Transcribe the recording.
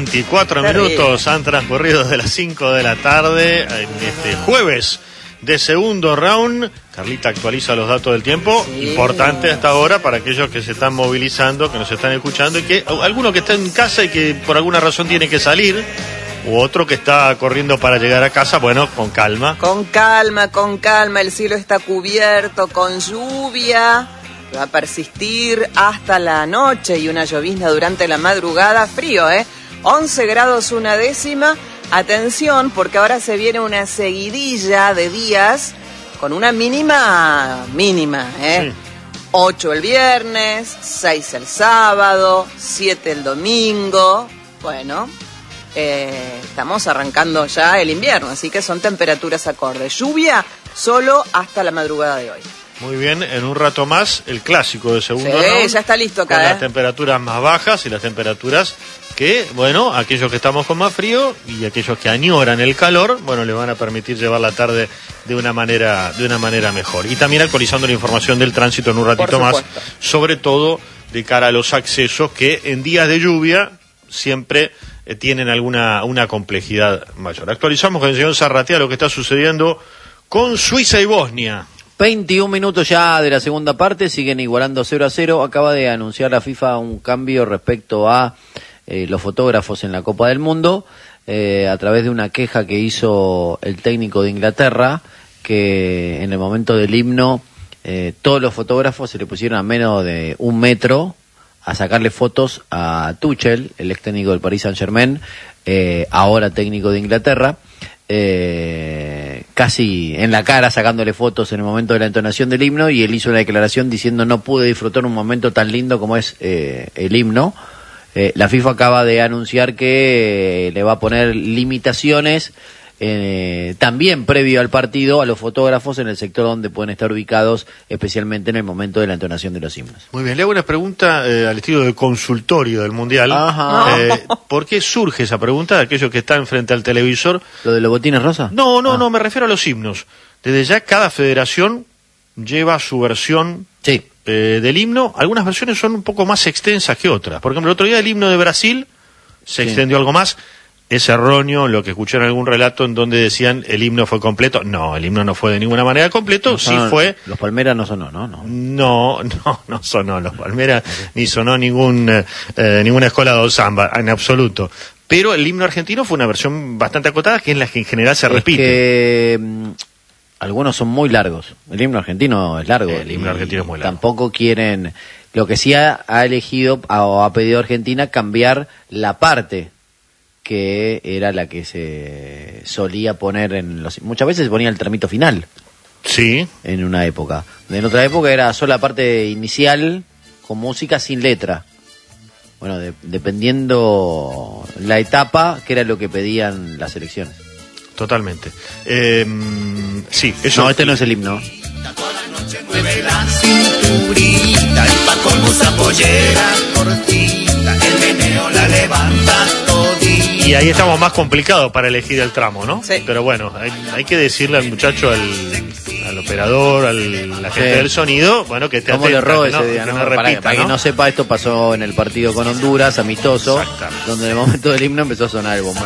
24 minutos han transcurrido de las 5 de la tarde en este jueves de segundo round. Carlita actualiza los datos del tiempo, importante hasta ahora para aquellos que se están movilizando, que nos están escuchando y que alguno que está en casa y que por alguna razón tiene que salir, u otro que está corriendo para llegar a casa. Bueno, con calma. Con calma, el cielo está cubierto con lluvia, va a persistir hasta la noche y una llovizna durante la madrugada. Frío, 11 grados una décima. Atención, porque ahora se viene una seguidilla de días con una mínima, Sí. 8 el viernes, 6 el sábado, 7 el domingo. Bueno, estamos arrancando ya el invierno, así que son temperaturas acordes. Lluvia solo hasta la madrugada de hoy. Muy bien, en un rato más el clásico de segundo round. Sí, ya está listo acá. Con las temperaturas más bajas y las temperaturas que, bueno, aquellos que estamos con más frío y aquellos que añoran el calor, bueno, le van a permitir llevar la tarde de una manera mejor. Y también actualizando la información del tránsito en un ratito más, sobre todo de cara a los accesos que en días de lluvia siempre tienen una complejidad mayor. Actualizamos con el señor Zarratea lo que está sucediendo con Suiza y Bosnia. 21 minutos ya de la segunda parte, siguen igualando 0-0. Acaba de anunciar la FIFA un cambio respecto a los fotógrafos en la Copa del Mundo, a través de una queja que hizo el técnico de Inglaterra, que en el momento del himno todos los fotógrafos se le pusieron a menos de 1 metro a sacarle fotos a Tuchel, el ex técnico del Paris Saint-Germain, ahora técnico de Inglaterra, casi en la cara sacándole fotos en el momento de la entonación del himno, y él hizo una declaración diciendo: no pude disfrutar un momento tan lindo como es el himno. La FIFA acaba de anunciar que le va a poner limitaciones también previo al partido a los fotógrafos en el sector donde pueden estar ubicados, especialmente en el momento de la entonación de los himnos. Muy bien, le hago una pregunta al estilo de consultorio del Mundial. ¿Por qué surge esa pregunta de aquellos que están frente al televisor? ¿Lo de los botines rosa? No, me refiero a los himnos. Desde ya cada federación lleva su versión del himno. Algunas versiones son un poco más extensas que otras. Por ejemplo, el otro día el himno de Brasil se extendió algo más. Es erróneo lo que escuché en algún relato en donde decían el himno fue completo. No, el himno no fue de ninguna manera completo. No sonó, sí fue. Los Palmeras no sonó, ¿no? No sonó los Palmeras, ni sonó ninguna escuela de samba, en absoluto. Pero el himno argentino fue una versión bastante acotada, que es la que en general se repite. Que algunos son muy largos. El himno argentino es largo. El himno argentino es muy largo. Tampoco quieren. Lo que sí ha elegido o ha pedido Argentina cambiar la parte que era la que se solía poner muchas veces se ponía el tramito final. Sí. En una época. En otra época era solo la parte inicial con música sin letra. Bueno, dependiendo la etapa, que era lo que pedían las elecciones. Totalmente. Sí, eso. No, este no es el himno. Y ahí estamos más complicados para elegir el tramo, ¿no? Sí. Pero bueno, hay que decirle al muchacho, al operador, la gente del sonido, bueno, que esté ¿Cómo le erró atento, ese día, que no? no repita, Para que no sepa, esto pasó en el partido con Honduras, amistoso, donde en el momento del himno empezó a sonar el bombo.